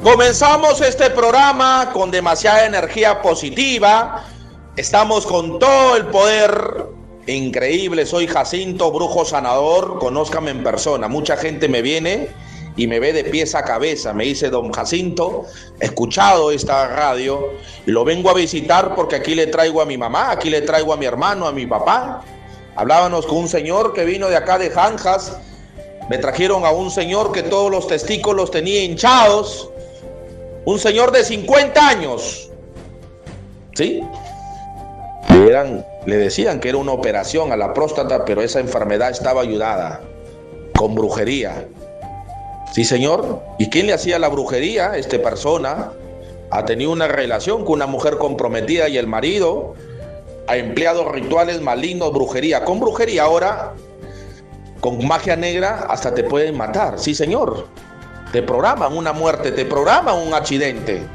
Comenzamos este programa con demasiada energía positiva. Estamos con todo el poder increíble. Soy Jacinto, brujo sanador. Conózcame en persona. Mucha gente me viene y me ve de pies a cabeza. Me dice: don Jacinto, he escuchado esta radio y lo vengo a visitar porque aquí le traigo a mi mamá, aquí le traigo a mi hermano, a mi papá. Hablábamos con un señor que vino de acá de Janjas. Me trajeron a un señor que todos los testículos tenía hinchados. Un señor de 50 años. ¿Sí? Le decían que era una operación a la próstata, pero esa enfermedad estaba ayudada con brujería. ¿Sí, señor? ¿Y quién le hacía la brujería? Esta persona ha tenido una relación con una mujer comprometida y el marido ha empleado rituales malignos, brujería. Con brujería ahora, con magia negra, hasta te pueden matar. Sí, señor. Te programan una muerte, te programan un accidente.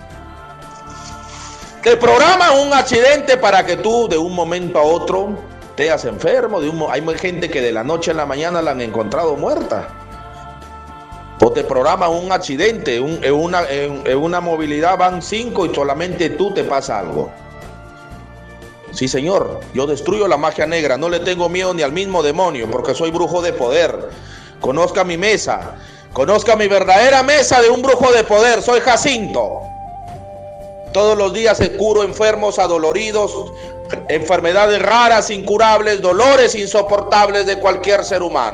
Te programan un accidente para que tú de un momento a otro te hagas enfermo. Hay gente que de la noche a la mañana la han encontrado muerta. O te programan un accidente, en una movilidad van 5 y solamente tú te pasa algo. Sí, señor, yo destruyo la magia negra, no le tengo miedo ni al mismo demonio, porque soy brujo de poder. Conozca mi mesa, conozca mi verdadera mesa de un brujo de poder. Soy Jacinto. Todos los días curo enfermos adoloridos, enfermedades raras, incurables, dolores insoportables de cualquier ser humano.